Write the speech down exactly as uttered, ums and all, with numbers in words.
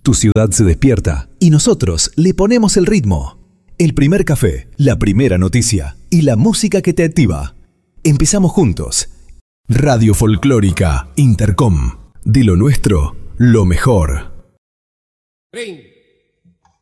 Tu ciudad se despierta y nosotros le ponemos el ritmo. El primer café, la primera noticia y la música que te activa. Empezamos juntos. Radio Folclórica Intercom. De lo nuestro, lo mejor. Ring.